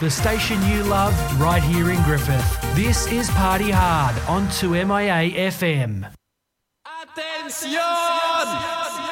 the station you love right here in Griffith. This is Party Hard on 2MIA FM. Atención!